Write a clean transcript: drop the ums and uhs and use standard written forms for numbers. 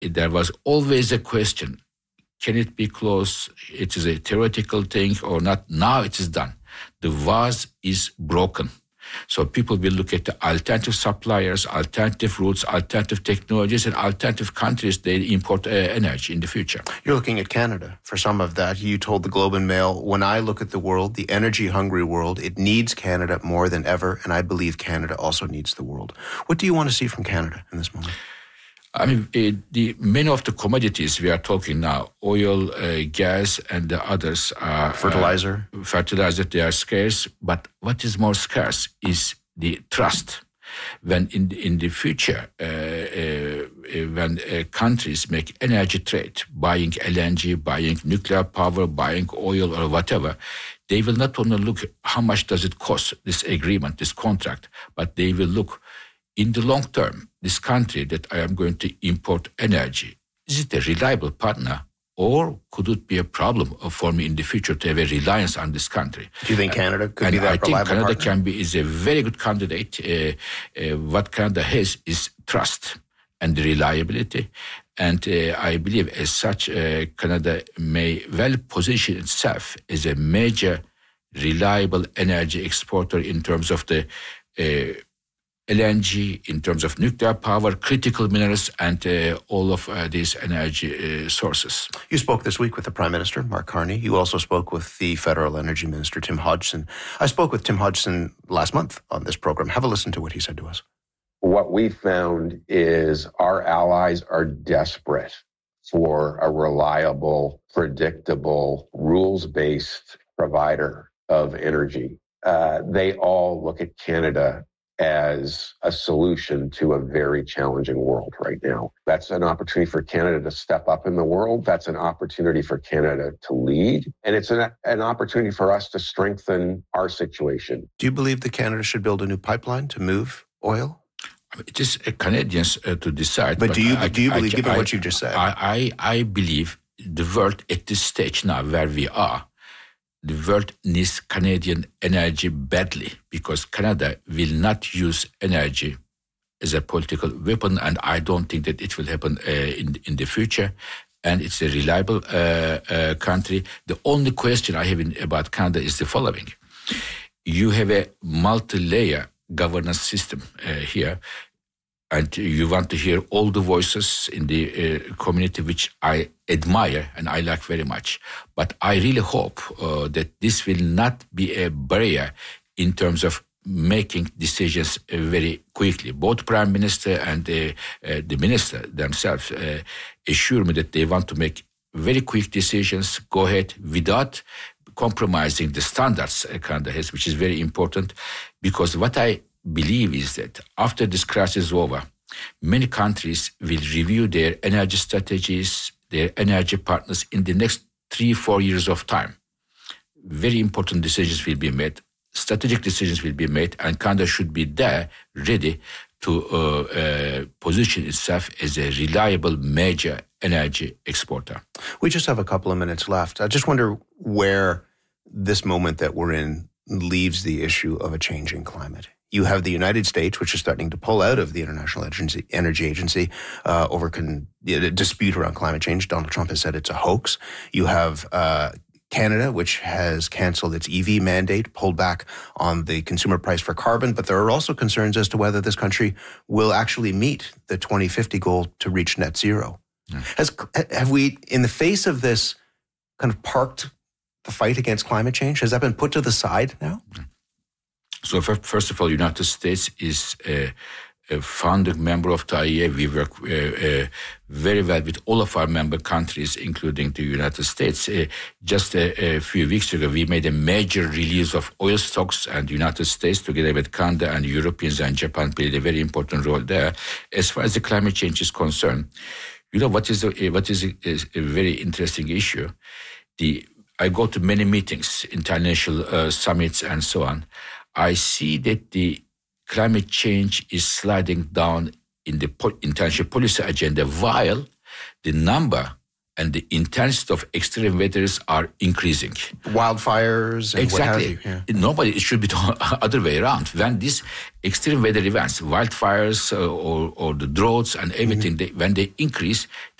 there was always a question, can it be closed? It is a theoretical thing or not. Now it is done. The vase is broken. So people will look at the alternative suppliers, alternative routes, alternative technologies, and alternative countries they import energy in the future. You're looking at Canada for some of that. You told the Globe and Mail, when I look at the world, the energy-hungry world, it needs Canada more than ever, and I believe Canada also needs the world. What do you want to see from Canada in this moment? I mean, many of the commodities we are talking now, oil, gas, and the others are... Fertilizer, they are scarce. But what is more scarce is the trust. When in the future, when countries make energy trade, buying LNG, buying nuclear power, buying oil or whatever, they will not only look how much does it cost, this agreement, this contract, but they will look in the long term, this country that I am going to import energy, is it a reliable partner, or could it be a problem for me in the future to have a reliance on this country? Do you think Canada could be that reliable partner? I think Canada partner? is a very good candidate. What Canada has is trust and reliability. And I believe as such, Canada may well position itself as a major reliable energy exporter in terms of the LNG, in terms of nuclear power, critical minerals, and all of these energy sources. You spoke this week with the Prime Minister, Mark Carney. You also spoke with the Federal Energy Minister, Tim Hodgson. I spoke with Tim Hodgson last month on this program. Have a listen to what he said to us. What we found is our allies are desperate for a reliable, predictable, rules-based provider of energy. They all look at Canada as a solution to a very challenging world right now. That's an opportunity for Canada to step up in the world. That's an opportunity for Canada to lead. And it's an opportunity for us to strengthen our situation. Do you believe that Canada should build a new pipeline to move oil? It is Canadians to decide. But do you believe, given what you just said? I believe the world at this stage now where we are, the world needs Canadian energy badly because Canada will not use energy as a political weapon, and I don't think that it will happen in the future. And it's a reliable country. The only question I have about Canada is the following. You have a multi-layer governance system here, and you want to hear all the voices in the community, which I admire and I like very much. But I really hope that this will not be a barrier in terms of making decisions very quickly. Both Prime Minister and the Minister themselves assure me that they want to make very quick decisions, go ahead without compromising the standards Canada has, which is very important, because what I believe is that after this crisis is over, many countries will review their energy strategies, their energy partners in the next 3-4 years of time. Very important decisions will be made, strategic decisions will be made, and Canada should be there ready to position itself as a reliable major energy exporter. We just have a couple of minutes left. I just wonder where this moment that we're in leaves the issue of a changing climate. You have the United States, which is starting to pull out of the International Energy Agency over a dispute around climate change. Donald Trump has said it's a hoax. You have Canada, which has canceled its EV mandate, pulled back on the consumer price for carbon. But there are also concerns as to whether this country will actually meet the 2050 goal to reach net zero. Yeah. Have we, in the face of this, kind of parked the fight against climate change? Has that been put to the side now? Yeah. So first of all, United States is a founding member of the IEA. We work very well with all of our member countries, including the United States. Just a few weeks ago, we made a major release of oil stocks, and the United States, together with Canada and Europeans and Japan, played a very important role there. As far as the climate change is concerned, you know what is a very interesting issue? I go to many meetings, international summits, and so on. I see that the climate change is sliding down in the international policy agenda, while the number and the intensity of extreme weathers are increasing. Wildfires and Exactly. what have you. Nobody, it should be the other way around. When these extreme weather events, wildfires or the droughts and everything, when they increase,